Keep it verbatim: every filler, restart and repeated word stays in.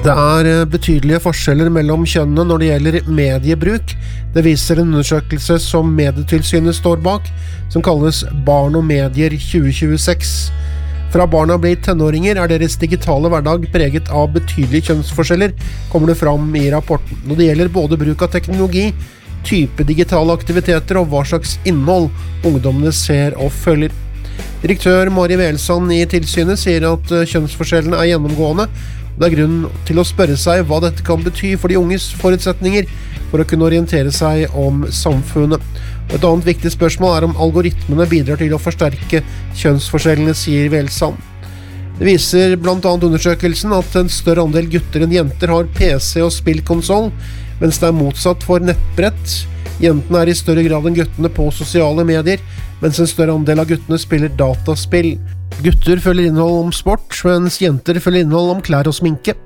Det er betydelige forskjeller mellom kjønnene når det gjelder mediebruk. Det viser en undersøkelse som Medietilsynet står bak, som kalles Barn og medier tjue tjueseks. Fra barna blir tenåringer er deres digitale hverdag preget av betydelige kjønnsforskjeller, kommer det fram i rapporten. Når det gjelder både bruk av teknologi, type digitale aktiviteter og hva slags innhold ungdommene ser og følger. Direktør Mari Welsand i tilsynet sier at kjønnsforskjellene er gjennomgående. Det er grunn til å spørre seg hva dette kan bety for de unges forutsetninger for å kunne orientere seg om samfunnet. Et annet viktig spørsmål er om algoritmene bidrar til å forsterke kjønnsforskjellene, sier Welsand. Det viser blant annet undersøkelsen at en større andel gutter enn jenter har P C og spillkonsol, mens det er motsatt for nettbrett. Jentene er i større grad enn guttene på sosiale medier, mens en større andel av guttene spiller dataspill. Gutter følger innhold om sport, mens jenter følger innhold om klær og sminke.